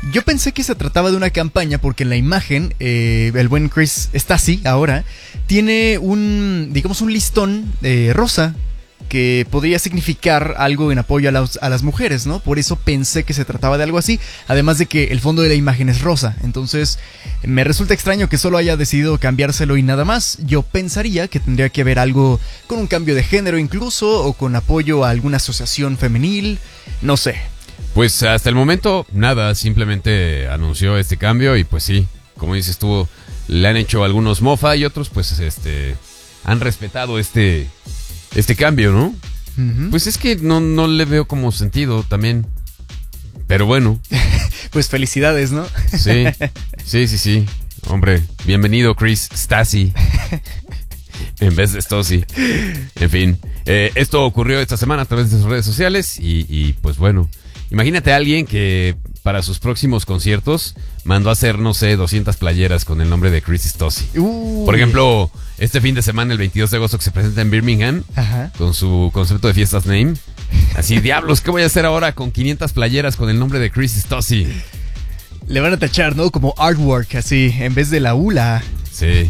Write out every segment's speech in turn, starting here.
Yo pensé que se trataba de una campaña porque en la imagen, el buen Chris Stassi ahora tiene un listón rosa que podría significar algo en apoyo a las mujeres, ¿no? Por eso pensé que se trataba de algo así, además de que el fondo de la imagen es rosa. Entonces me resulta extraño que solo haya decidido cambiárselo y nada más. Yo pensaría que tendría que haber algo con un cambio de género incluso, o con apoyo a alguna asociación femenil, no sé. Pues hasta el momento nada, simplemente anunció este cambio y pues sí, como dices tú, le han hecho algunos mofa y otros pues han respetado este cambio, ¿no? Uh-huh. Pues es que no le veo como sentido también. Pero bueno. Pues felicidades, ¿no? Sí. Hombre, bienvenido Chris Stassi. En vez de Stossi. En fin, esto ocurrió esta semana a través de sus redes sociales y pues bueno. Imagínate a alguien que para sus próximos conciertos mandó a hacer, no sé, 200 playeras con el nombre de Chris Stossi. Por ejemplo, este fin de semana, el 22 de agosto, que se presenta en Birmingham, ajá, con su concepto de Fiestas Name. Así, diablos, ¿qué voy a hacer ahora con 500 playeras con el nombre de Chris Stossi? Le van a tachar, ¿no? Como artwork, así, en vez de la ULA. Sí.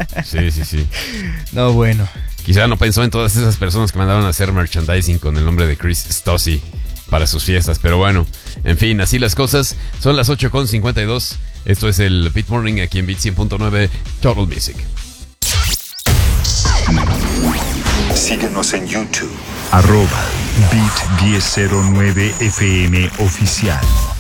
No, bueno. Quizá no pensó en todas esas personas que mandaron a hacer merchandising con el nombre de Chris Stossi para sus fiestas, pero bueno, en fin, así las cosas. Son las 8:52. Esto es el Beat Morning aquí en Beat 100.9 Total Music. Síguenos en YouTube. @Beat1009FM oficial.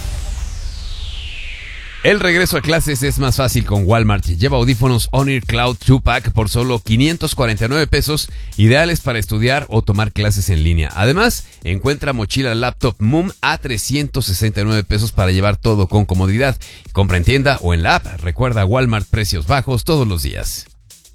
El regreso a clases es más fácil con Walmart. Lleva audífonos On-Ear Cloud 2-Pack por solo 549 pesos, ideales para estudiar o tomar clases en línea. Además, encuentra mochila laptop Moom a 369 pesos para llevar todo con comodidad. Compra en tienda o en la app. Recuerda, Walmart, precios bajos todos los días.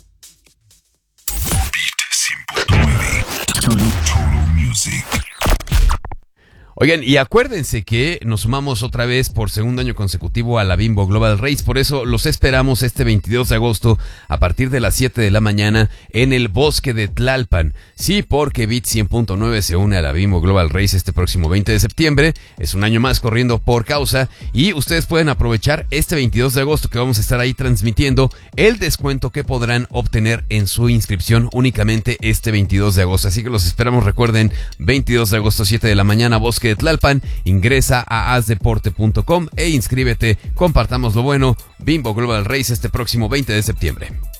Beat 100.9 Total Music. Oigan, y acuérdense que nos sumamos otra vez por segundo año consecutivo a la Bimbo Global Race. Por eso los esperamos este 22 de agosto a partir de las 7 de la mañana en el bosque de Tlalpan. Sí, porque Beat 100.9 se une a la Bimbo Global Race este próximo 20 de septiembre. Es un año más corriendo por causa y ustedes pueden aprovechar este 22 de agosto que vamos a estar ahí transmitiendo el descuento que podrán obtener en su inscripción únicamente este 22 de agosto. Así que los esperamos, recuerden, 22 de agosto, 7 de la mañana, bosque de Tlalpan. Ingresa a asdeporte.com e inscríbete. Compartamos lo bueno. Bimbo Global Race este próximo 20 de septiembre.